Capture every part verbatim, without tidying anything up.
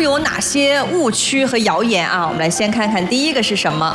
都有哪些误区和谣言啊？我们来先看看第一个是什么？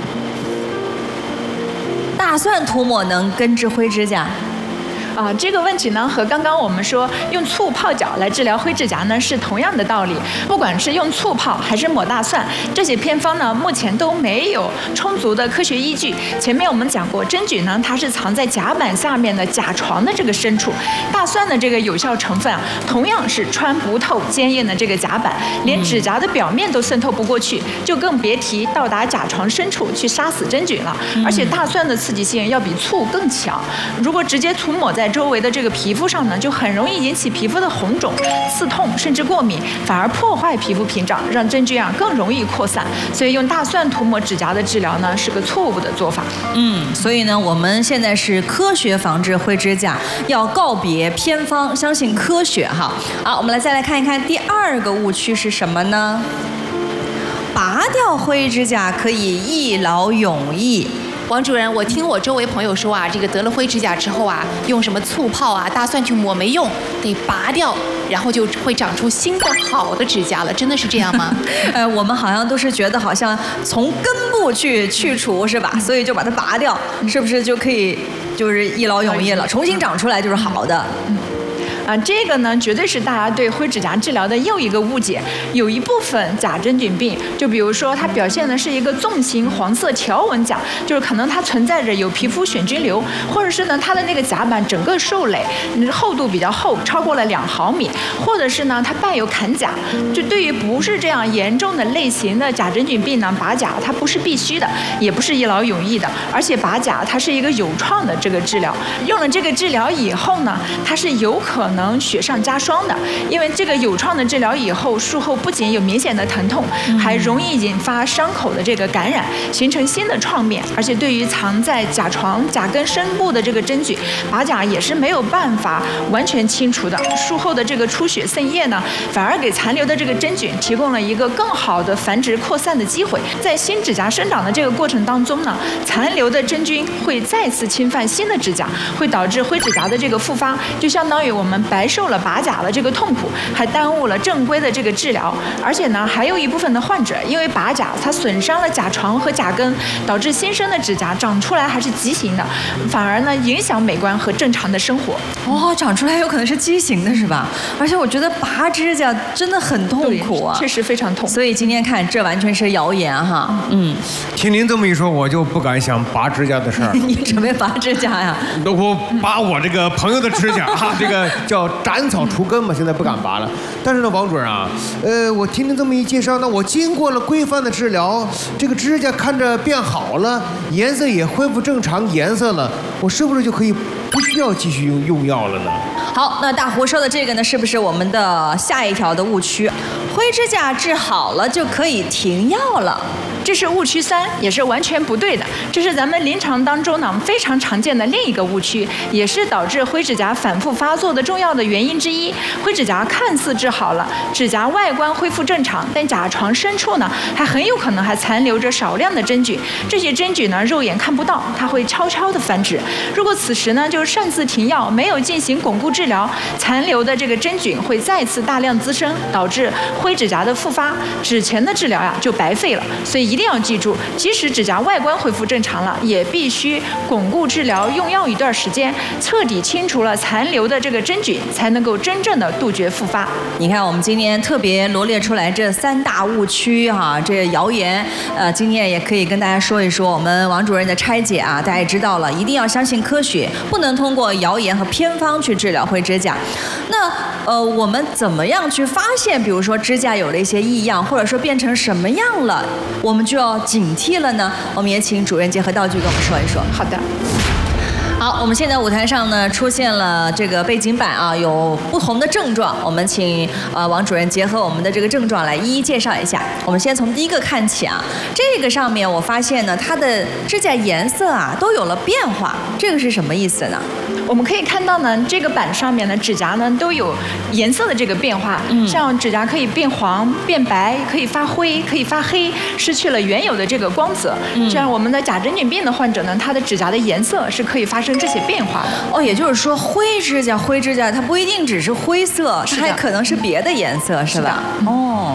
大蒜涂抹能根治灰指甲？ 啊，这个问题呢和刚刚我们说用醋泡脚来治疗灰指甲呢是同样的道理。不管是用醋泡还是抹大蒜，这些偏方呢目前都没有充足的科学依据。前面我们讲过，真菌呢它是藏在甲板下面的甲床的这个深处，大蒜的这个有效成分啊，同样是穿不透坚硬的这个甲板，连指甲的表面都渗透不过去，就更别提到达甲床深处去杀死真菌了。而且大蒜的刺激性要比醋更强，如果直接涂抹在周围的这个皮肤上呢，就很容易引起皮肤的红肿、刺痛，甚至过敏，反而破坏皮肤屏障，让真菌啊更容易扩散。所以用大蒜涂抹指甲的治疗呢，是个错误的做法。 嗯，所以呢，我们现在是科学防治灰指甲，要告别偏方，相信科学哈。好，我们来再来看一看第二个误区是什么呢？拔掉灰指甲可以一劳永逸。 王主任，我听我周围朋友说啊，这个得了灰指甲之后啊，用什么醋泡啊、大蒜去抹没用，得拔掉，然后就会长出新的好的指甲了。真的是这样吗？ 呃，我们好像都是觉得好像从根部去去除是吧？所以就把它拔掉，是不是就可以就是一劳永逸了？重新长出来就是好的。嗯。 啊，这个呢，绝对是大家对灰指甲治疗的又一个误解。有一部分甲真菌病，就比如说它表现的是一个纵形黄色条纹甲，就是可能它存在着有皮肤癣菌瘤，或者是呢它的那个甲板整个受累，厚度比较厚，超过了两毫米，或者是呢它伴有坎甲。就对于不是这样严重的类型的甲真菌病呢，拔甲它不是必须的，也不是一劳永逸的，而且拔甲它是一个有创的这个治疗。用了这个治疗以后呢，它是有可能能雪上加霜的，因为这个有创的治疗以后，术后不仅有明显的疼痛，还容易引发伤口的这个感染，形成新的创面。而且对于藏在甲床、甲根深部的这个真菌，拔甲也是没有办法完全清除的。术后的这个出血渗液呢，反而给残留的这个真菌提供了一个更好的繁殖扩散的机会。在新指甲生长的这个过程当中呢，残留的真菌会再次侵犯新的指甲，会导致灰指甲的这个复发，就相当于我们白受了拔甲的这个痛苦，还耽误了正规的这个治疗。而且呢，还有一部分的患者因为拔甲，它损伤了甲床和甲根，导致新生的指甲长出来还是畸形的，反而呢影响美观和正常的生活。 哦，长出来有可能是畸形的是吧？而且我觉得拔指甲真的很痛苦啊， 确实非常痛。 所以今天看这完全是谣言哈。嗯， 听您这么一说，我就不敢想拔指甲的事儿。 你准备拔指甲呀？ 那我拔我这个朋友的指甲啊，这个叫斩草除根嘛，现在不敢拔了。但是呢，王主任啊，呃，我听您这么一介绍，那我经过了规范的治疗，这个指甲看着变好了，颜色也恢复正常颜色了，我是不是就可以不需要继续用用药了呢？ 好，那大胡说的这个呢，是不是我们的下一条的误区？灰指甲治好了就可以停药了？ 这是误区三，也是完全不对的。这是咱们临床当中呢非常常见的另一个误区，也是导致灰指甲反复发作的重要的原因之一。灰指甲看似治好了，指甲外观恢复正常，但甲床深处呢还很有可能还残留着少量的真菌。这些真菌呢肉眼看不到，它会悄悄的繁殖。如果此时呢就擅自停药，没有进行巩固治疗，残留的这个真菌会再次大量滋生，导致灰指甲的复发，指前的治疗呀就白费了。所以一定要记住，即使指甲外观恢复正常了，也必须巩固治疗，用药一段时间，彻底清除了残留的这个真菌，才能够真正的杜绝复发。 你看，我们今天特别罗列出来这三大误区哈、啊，这谣言，呃，今天也可以跟大家说一说我们王主任的拆解啊，大家也知道了，一定要相信科学，不能通过谣言和偏方去治疗灰指甲。那呃，我们怎么样去发现，比如说指甲有了一些异样，或者说变成什么样了，我们就要警惕了呢？我们也请主任结合道具跟我们说一说。 好的。 好，我们现在舞台上呢出现了这个背景板啊，有不同的症状，我们请呃王主任结合我们的这个症状来一一介绍一下。我们先从第一个看起啊，这个上面我发现呢，它的指甲颜色啊都有了变化，这个是什么意思呢？ 我们可以看到呢，这个板上面的指甲呢都有颜色的这个变化，嗯，像指甲可以变黄、变白，可以发灰，可以发黑，失去了原有的这个光泽。嗯，这样我们的甲真菌病的患者呢，他的指甲的颜色是可以发生这些变化的。 哦，也就是说灰指甲，灰指甲它不一定只是灰色，它还可能是别的颜色，是吧？哦。